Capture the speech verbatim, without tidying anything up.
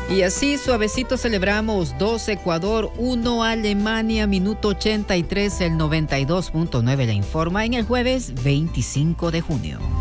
Y así suavecito celebramos dos Ecuador, uno Alemania, minuto ochenta y tres, el noventa y dos punto nueve le informa en el jueves veinticinco de junio.